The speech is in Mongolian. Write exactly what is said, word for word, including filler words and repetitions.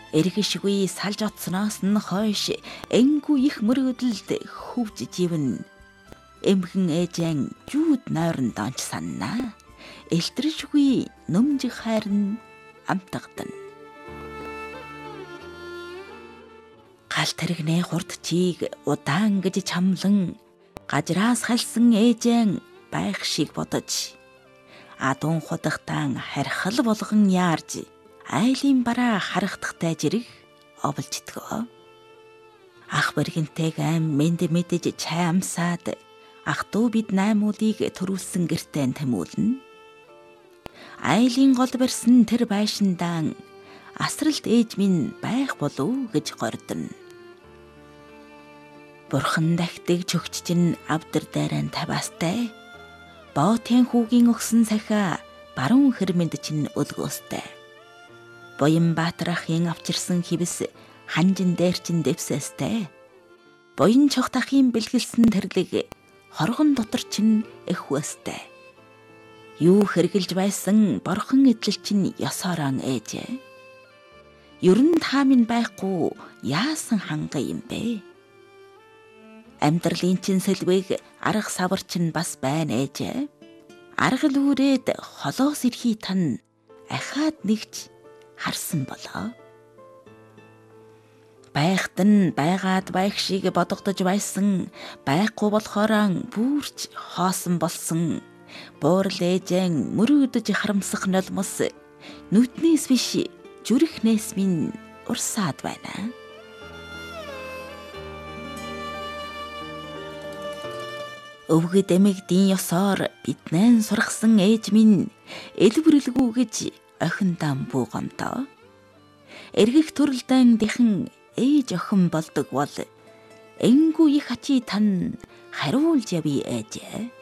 Эргэшгүй салж оцсноос нь хойш энгүй их мөрөөдөлд хөвж живэн. Эмхэн ээжэн жууд нойрон донч саннаа. Элтршгүй нөмжиг хайрн амтгадан. Гал тэрэгнээ хурд чийг удаан гэж чамлан гажраас халсан ээжэн байх шиг бодож. Адун худахтан хархал болгон яарж айлын бараа харагдахтай жирэх овлждгөө. Ах бэргэнтэйг ам мэд мэдэж чай амсаад ах дүү бид наймуудыг төрүүлсэн гэртээ тэмүүлнэ. Айлын гол барьсан тэр байшиндаан асралт ээж минь байх болов гэж гордно. Бурхан дахтыг чөгч чинь авдар дайран таваастай. Боотын хүүгийн өгсөн сахиа баруун хэрмэнд чинь өлгөөстэй. Боян Баатрахын авчирсан хивс ханжин дээр чинь дэвсэстэй. Боян чогтахын бэлгэлсэн тэрлэг хоргон дотор чинь эхвэстэй. Юу хэрглэж байсан борхон эдлэл чинь ёсоорон ээжээ. Ерөн та минь байхгүй яасан ханга юм бэ? Амьдралын чинь сэлвэг арга савар чинь бас байна ээжээ. Аргал үрээд холоос ирхий тань ахаад нэгч харсан болоо. Байхад нь байгаад байх шиг бодогдож байсан байхгүй болохоороо бүрч хоосон болсон. Буурал ээжэн мөрөөдөж харамсах нулмус нүтнээс биш зүрхнээс минь урсаад байна. Өвгөд эмэгдийн ёсоор биднэн сургасан ээж минь элбэрлгүй гэж охиндам буугамтаа. Эргэх төрөлдөн дэхэн ээж охин болдог бол энгүй их ачи тань хариулж явъя ээжээ.